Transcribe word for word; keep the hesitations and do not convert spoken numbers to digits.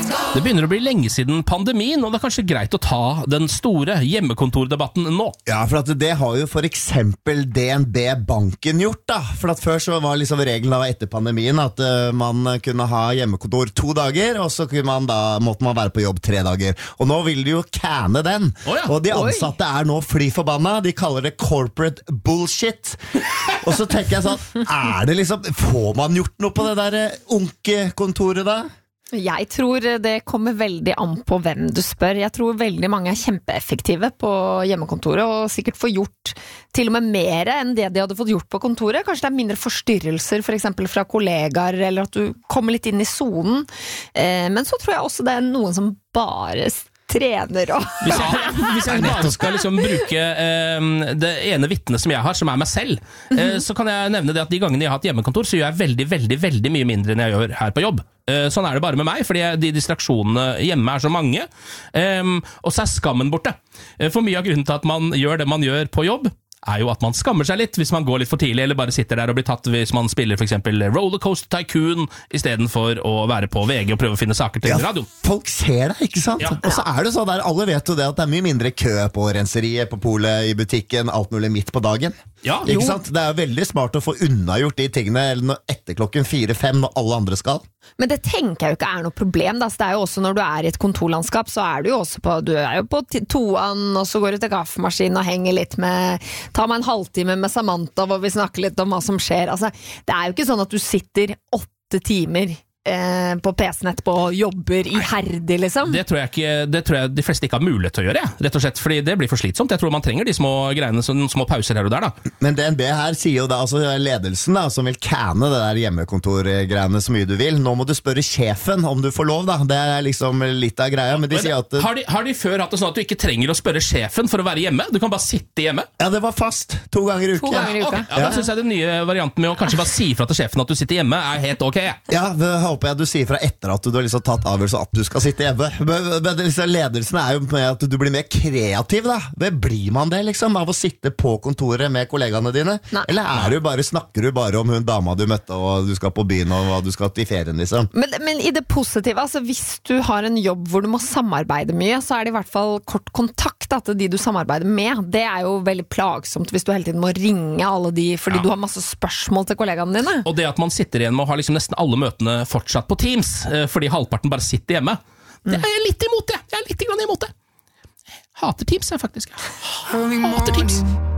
Det begynner å bli lenge siden pandemien, og det er kanskje greit å ta den store hjemmekontordebatten nå. Ja, for at det har jo for eksempel D N B Banken gjort da. For at før så var liksom regelen da etter pandemien at uh, man kunne ha hjemmekontor to dager, og så kunne man da, måtte man være på jobb tre dager. Og nå vil de jo canne den. Oh ja. Og de ansatte Oi. Er nå fly forbanna. De kaller det corporate bullshit. Og så tenker jeg sånn, er det liksom, får man gjort noe på det der unke-kontoret da? Jeg tror det kommer veldig an på hvem du spør. Jeg tror veldig mange er kjempeeffektive på hjemmekontoret og sikkert får gjort til og med mer enn det de hadde fått gjort på kontoret. Kanskje det er mindre forstyrrelser for eksempel fra kollegaer, eller at du kommer litt inn i zonen. Men så tror jeg også det er noen som bare trener og hvis jeg, hvis jeg bare skal liksom bruke eh, det ene vittnet som jeg har, som er meg selv, eh, så kan jeg nevne det at de gangene jeg har hatt hjemmekontor, så gjør jeg veldig, veldig, veldig mye mindre enn jeg gjør her på jobb. Eh, sånn er det bare med meg, fordi de distraksjonene hjemme er så mange, eh, og så er skammen borte. Eh, for mye av grunnen til at man gjør det man gjør på jobb, er jo at man skammer seg litt hvis man går litt for tidlig, eller bare sitter der og blir tatt hvis man spiller for eksempel Rollercoaster Tycoon, i stedet for å være på V G og prøve å finne saker til ja, radio. Folk ser deg, ikke sant? Ja. Og så er det sånn der, alle vet jo det at det er mye mindre kø på renseriet, på polet, i butikken, alt mulig midt på dagen. Ja, ikke sant? Det er veldig smart å få unnagjort de tingene etter klokken fire-fem når alle andre skal. Men det tenker jeg jo ikke er noe problem da. Så det er jo også når du er i et kontorlandskap, så er du jo også på, du er jo på toan, og så går du til kaffemaskinen og henger litt med, tar meg en halvtime med Samantha hvor vi snakker litt om hva som skjer. Altså, det er jo ikke sånn at du sitter åtte timer eh, på P C-en etterpå og jobber iherdig, liksom. Det tror jeg ikke, det tror jeg de fleste ikke har mulighet til å gjøre, ja. Rett og slett, fordi det blir for slitsomt. Jeg tror man trenger de små greiene, sånne små pauser her og der da. Men D N B her sier jo da, altså ledelsen da, som vil canne det der hjemmekontorgreiene så mye du vil. Nå må du spørre sjefen om du får lov da. Det er liksom litt av greia, men de sier at... Har de, har de før hatt det sånn at du ikke trenger å spørre sjefen for å være hjemme? Du kan bare sitte hjemme? Ja, det var fast. To ganger i uka. To ganger i uka. Okay. Ja, da synes jeg den nye varianten med å kanskje bare si fra til sjefen at du sitter hjemme er helt ok. Ja, det håper jeg du sier fra etter at du har liksom tatt avgjørelse at du skal sitte hjemme. Men, men liksom, ledelsen er jo med at du blir mer kreativ da. Det blir man det liksom, av å sitte på kontoret med kollegaene dine? Nei. Eller er du bare, snakker du bare om hun dama du møtte, og du skal på byen, og hva du skal til ferien liksom? Men, men i det positive, altså hvis du har en jobb hvor du må samarbeide mye, så er det i hvert fall kort kontakt da, til de du samarbeider med. Det er jo veldig plagsomt hvis du hele tiden må ringe alle de, fordi ja. Du har masse spørsmål til kollegaene dine. Og det at man sitter igjen med å ha liksom nesten alle møtene fortsatt på Teams, fordi halvparten bare sitter hjemme, mm. det er jeg litt imot det. Jeg er litt grann imot det. Hater Teams, jeg faktisk. Hater Teams.